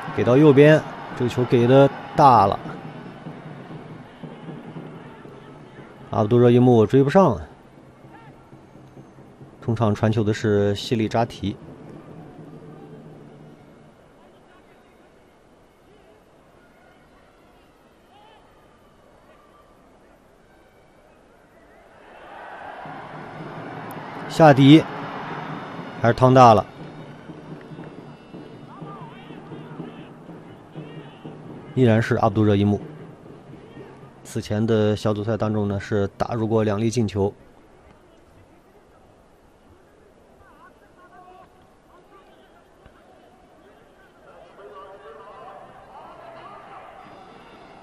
给到右边，这个球给的大了，阿卜杜热伊木追不上。中场传球的是西里扎提。下底还是趟大了，依然是阿卜杜热伊木。此前的小组赛当中呢，是打入过2粒进球。